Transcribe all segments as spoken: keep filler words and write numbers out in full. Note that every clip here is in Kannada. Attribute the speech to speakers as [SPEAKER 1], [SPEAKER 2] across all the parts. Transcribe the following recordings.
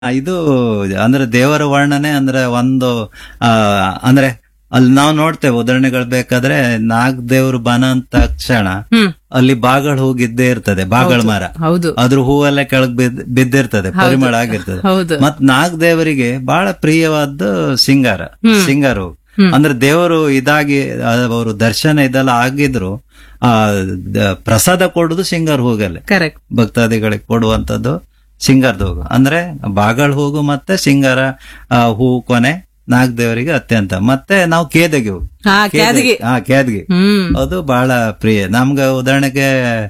[SPEAKER 1] ಆ, ಇದು ಅಂದ್ರೆ ದೇವರ ವರ್ಣನೆ ಅಂದ್ರೆ ಒಂದು ಆ ಅಂದ್ರೆ ಅಲ್ಲಿ ನಾವು ನೋಡ್ತೇವೆ ಉದಾಹರಣೆಗಳು ಬೇಕಾದ್ರೆ ನಾಗ್ ದೇವ್ರು ಬನ ಅಂತ ಕ್ಷಣ
[SPEAKER 2] ಹ್ಮ್
[SPEAKER 1] ಅಲ್ಲಿ ಬಾಗಳು ಹೋಗಿದ್ದೇ ಇರ್ತದೆ ಬಾಗಳ ಮರ
[SPEAKER 2] ಹೌದು
[SPEAKER 1] ಅದ್ರ ಹೂವೆಲ್ಲ ಕೆಳಗ್ ಬಿದ್ ಬಿದ್ದಿರ್ತದೆ ಪರಿಮಳ ಆಗಿರ್ತದೆ
[SPEAKER 2] ಹೌದು
[SPEAKER 1] ಮತ್ ನಾಗ್ ದೇವರಿಗೆ ಬಹಳ ಪ್ರಿಯವಾದ ಸಿಂಗಾರ ಸಿಂಗಾರ ಹೂ ಅಂದ್ರೆ ದೇವರು ಇದಾಗಿ ಅವರು ದರ್ಶನ ಇದೆಲ್ಲ ಆಗಿದ್ರು ಆ ದ- ಪ್ರಸಾದ ಕೊಡುದು ಸಿಂಗಾರ ಹೋಗಲ್ಲೇ
[SPEAKER 2] ಕರೆಕ್ಟ್
[SPEAKER 1] ಭಕ್ತಾದಿಗಳಿಗೆ ಕೊಡುವಂತದ್ದು ಸಿಂಗಾರದ ಹೋಗು ಅಂದ್ರೆ ಬಾಗಳ ಹೋಗು ಮತ್ತೆ ಸಿಂಗಾರ ಆ, ಹೂ ಕೊನೆ ನಾಗ್ ದೇವರಿಗೆ ಅತ್ಯಂತ ಮತ್ತೆ ನಾವು ಕೇದಗೆ ಹೋಗು
[SPEAKER 2] ಹಾ ಕ್ಯಾದಿಗೆ
[SPEAKER 1] ಹಾ ಕೇದಗೆ
[SPEAKER 2] ಹ್ಮ್
[SPEAKER 1] ಅದು ಬಹಳ ಪ್ರಿಯ ನಮ್ಗ ಉದಾಹರಣೆಗೆ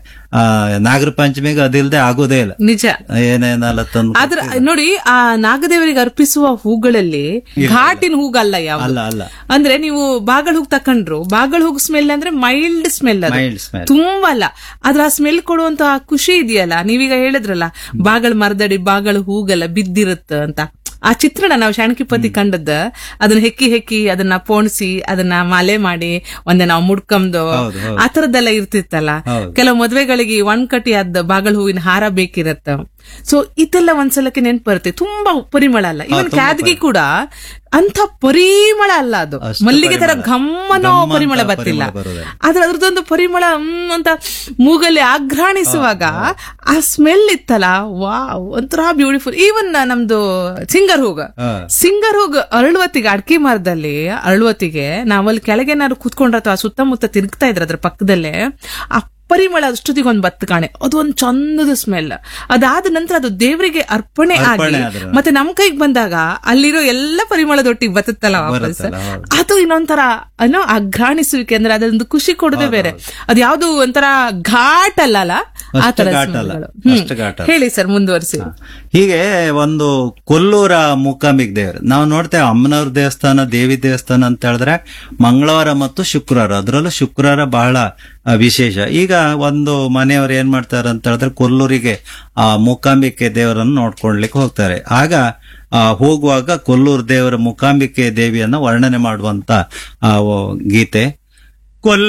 [SPEAKER 1] ಆ ನಾಗರ ಪಂಚಮಿಗೆ ಅದಿಲ್ದೆ ಆಗೋದೇ ಇಲ್ಲ
[SPEAKER 2] ನಿಜ
[SPEAKER 1] ಏನೇನೆಲ್ಲ ತಂದು
[SPEAKER 2] ಆದ್ರ ನೋಡಿ ಆ ನಾಗದೇವರಿಗೆ ಅರ್ಪಿಸುವ ಹೂಗಳಲ್ಲಿ ಘಾಟಿನ ಹೂಗಲ್ಲ ಯಾವ
[SPEAKER 1] ಅಲ್ಲ ಅಲ್ಲ
[SPEAKER 2] ಅಂದ್ರೆ ನೀವು ಬಾಗಳ ಹೂಗ್ ತಕೊಂಡ್ರು ಬಾಗಳ ಹೂಗ್ ಸ್ಮೆಲ್ ಅಂದ್ರೆ ಮೈಲ್ಡ್ ಸ್ಮೆಲ್ ಅದು
[SPEAKER 1] ಮೈಲ್ಡ್ ಸ್ಮೆಲ್
[SPEAKER 2] ತುಂಬಾ ಅಲ್ಲ ಆದ್ರ ಆ ಸ್ಮೆಲ್ ಕೊಡುವಂತ ಖುಷಿ ಇದೆಯಲ್ಲ ನೀವೀಗ ಹೇಳಿದ್ರಲ್ಲ ಬಾಗಳ ಮರದಡಿ ಬಾಗಳ ಹೂಗಲ್ಲ ಬಿದ್ದಿರುತ್ತ ಅಂತ ಆ ಚಿತ್ರಣ ನಾವು ಶಾಣಕಿಪತಿ ಕಂಡದ್ದ ಅದನ್ನ ಹೆಕ್ಕಿ ಹೆಕ್ಕಿ ಅದನ್ನ ಪೋಣಿಸಿ ಅದನ್ನ ಮಾಲೆ ಮಾಡಿ ಒಂದೇ ನಾವು ಮುಡ್ಕಂದು
[SPEAKER 1] ಹೌದು, ಹೌದು.
[SPEAKER 2] ಆ ತರದ್ದೆಲ್ಲ ಇರ್ತಿತ್ತಲ್ಲ
[SPEAKER 1] ಹೌದು.
[SPEAKER 2] ಕೆಲವು ಮದ್ವೆಗಳಿಗೆ ಒಣ್ ಕಟ್ಟಿ ಆದ ಬಾಗಳ ಹೂವಿನ ಹಾರ ಬೇಕಿರತ್ತ ಸೊ ಇದೆಲ್ಲ ಒಂದ್ಸಲಕ್ಕೆ ನೆನ್ಪು ಬರುತ್ತೆ ತುಂಬಾ ಪರಿಮಳ ಅಲ್ಲ ಇವನ್
[SPEAKER 1] ತುಂಬಾ
[SPEAKER 2] ಕ್ಯಾದ್ಗಿ ಕೂಡ ಅಂತ ಪರಿಮಳ ಅಲ್ಲ ಅದು
[SPEAKER 1] ಅಷ್ಟು
[SPEAKER 2] ಮಲ್ಲಿಗೆ ತರ
[SPEAKER 1] ಪರಿಮಳ.
[SPEAKER 2] ಗಮ್ಮನೋ
[SPEAKER 1] ಗಮ್ಮ ಅಂತ
[SPEAKER 2] ಪರಿಮಳ ಬರ್ತಿಲ್ಲ
[SPEAKER 1] ಪರಿಮಳ ಬರೋದಿಲ್ಲ.
[SPEAKER 2] ಆದ್ರೆ ಅದ್ರದ್ದೊಂದು ಪರಿಮಳ ಹ್ಮ್ ಅಂತ ಮೂಗಲ್ಲಿ ಆಘ್ರಾಣಿಸುವಾಗ ಆ ಸ್ಮೆಲ್ ಇತ್ತಲ್ಲ ವಾ ಒಂಥರ ಬ್ಯೂಟಿಫುಲ್ ಈವನ್ ನಮ್ದು ಸಿಂಗರ್ ಹೂಗ
[SPEAKER 1] ಹಾ.
[SPEAKER 2] ಸಿಂಗರ್ ಹೋಗ್ ಅರಳುವತ್ತಿಗೆ ಅಡ್ಕೆ ಮರದಲ್ಲಿ ಅರಳುವತ್ತಿಗೆ ನಾವಲ್ಲಿ ಕೆಳಗೇನಾದ್ರು ಕೂತ್ಕೊಂಡ್ರ ಅಥವಾ ಸುತ್ತಮುತ್ತ ತಿರುಗ್ತಾ ಇದ್ರ ಅದ್ರ ಪಕ್ಕದಲ್ಲೇ ಆ ಪರಿಮಳ ಅಷ್ಟೊತ್ತಿಗೆ ಒಂದ್ ಬತ್ತು ಕಾಣೆ ಅದು ಒಂದ್ ಚಂದದ ಸ್ಮೆಲ್ ಅದಾದ ನಂತರ ಅದು ದೇವರಿಗೆ ಅರ್ಪಣೆ ಆಗಿ
[SPEAKER 1] ಅರ್ಪಣೆ ಆದ್ರೆ.
[SPEAKER 2] ಮತ್ತೆ ನಮ್ ಕೈಗೆ ಬಂದಾಗ ಅಲ್ಲಿರೋ ಎಲ್ಲ ಪರಿಮಳದೊಟ್ಟಿಗೆ ಬತ್ತಲ್ಲ ವಾಪಸ್
[SPEAKER 1] ಬರುತ್ತಲ್ಲ, ಹೌದು.
[SPEAKER 2] ಅದು ಇನ್ನೊಂಥರ ಅನ್ನೋ ಅಘ್ರಾಣಿಸುವಿಕೆ ಅಂದ್ರೆ ಅದೊಂದು ಖುಷಿ ಕೊಡೋದೇ ಬೇರೆ ಅದು ಯಾವ್ದು ಒಂಥರ ಘಾಟ್ ಅಲ್ಲ ಅಲ್ಲ ಆ
[SPEAKER 1] ಅಷ್ಟು
[SPEAKER 2] ತರ
[SPEAKER 1] ಘಾಟ್ ಅಲ್ಲ,
[SPEAKER 2] ಸ್ಮೆಲ್ಗಳು. ಹ್ಮ್.
[SPEAKER 1] ಅಷ್ಟು ಘಾಟ್ ಅಲ್ಲ.
[SPEAKER 2] ಹೇಳಿ ಸರ್ ಮುಂದುವರಿಸಿ
[SPEAKER 1] ಹೀಗೆ ಒಂದು ಕೊಲ್ಲೂರ ಮೂಕಾಂಬಿಕ್ ದೇವರು ನಾವು ನೋಡ್ತೇವೆ ಅಮ್ಮನವ್ರ ದೇವಸ್ಥಾನ ದೇವಿ ದೇವಸ್ಥಾನ ಅಂತ ಹೇಳಿದ್ರೆ ಮಂಗಳವಾರ ಮತ್ತು ಶುಕ್ರವಾರ ಅದರಲ್ಲೂ ಶುಕ್ರವಾರ ಬಹಳ ಆ, ವಿಶೇಷ ಈಗ ಒಂದು ಮನೆಯವರು ಏನ್ ಮಾಡ್ತಾರೆ ಅಂತ ಹೇಳಿದ್ರೆ ಕೊಲ್ಲೂರಿಗೆ ಆ ಮೂಕಾಂಬಿಕೆ ದೇವರನ್ನು ನೋಡ್ಕೊಳ್ಲಿಕ್ಕೆ ಹೋಗ್ತಾರೆ ಆಗ ಆ ಹೋಗುವಾಗ ಕೊಲ್ಲೂರು ದೇವರ ಮೂಕಾಂಬಿಕೆ ದೇವಿಯನ್ನ ವರ್ಣನೆ ಮಾಡುವಂತ ಆ ಓ ಗೀತೆ ಕೊಲ್ಲ